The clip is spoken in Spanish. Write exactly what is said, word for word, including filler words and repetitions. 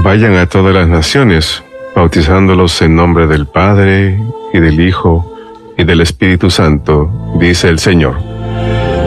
Vayan a todas las naciones, bautizándolos en nombre del Padre, y del Hijo, y del Espíritu Santo, dice el Señor.